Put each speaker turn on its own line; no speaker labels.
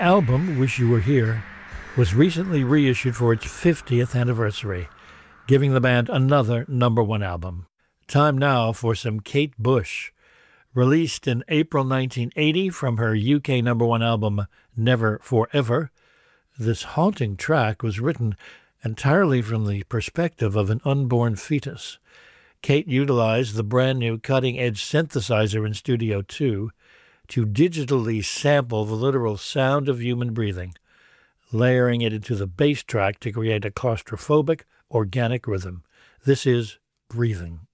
album, Wish You Were Here, was recently reissued for its 50th anniversary, giving the band another number one album. Time now for some Kate Bush. Released in April 1980 from her UK number one album Never Forever, this haunting track was written entirely from the perspective of an unborn fetus. Kate utilized the brand new cutting-edge synthesizer in Studio 2 to digitally sample the literal sound of human breathing, layering it into the bass track to create a claustrophobic, organic rhythm. This is Breathing.